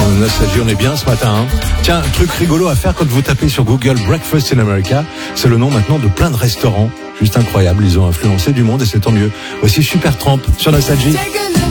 Nostalgie, on est bien ce matin. Hein. Tiens, un truc rigolo à faire quand vous tapez sur Google Breakfast in America, c'est le nom maintenant de plein de restaurants. Juste incroyable, ils ont influencé du monde et c'est tant mieux. Voici Supertramp sur Nostalgie.